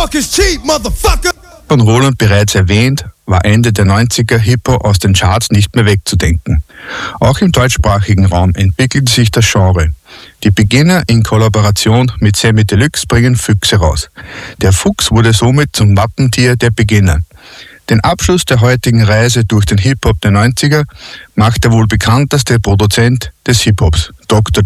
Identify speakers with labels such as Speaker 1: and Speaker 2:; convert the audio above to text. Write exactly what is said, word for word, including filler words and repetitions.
Speaker 1: Talk is cheap, motherfucker.
Speaker 2: Von Roland bereits erwähnt, war Ende der neunziger Hip-Hop aus den Charts nicht mehr wegzudenken. Auch im deutschsprachigen Raum entwickelte sich das Genre. Die Beginner in Kollaboration mit Samy Deluxe bringen Füchse raus. Der Fuchs wurde somit zum Wappentier der Beginner. Den Abschluss der heutigen Reise durch den Hip-Hop der neunziger macht der wohl bekannteste Produzent des Hip-Hops, Doktor